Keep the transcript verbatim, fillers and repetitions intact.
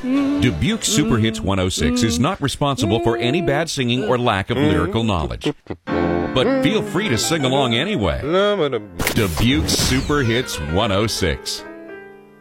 Dubuque Super Hits one oh six is not responsible for any bad singing or lack of lyrical knowledge. But feel free to sing along anyway. Dubuque Super Hits one oh six.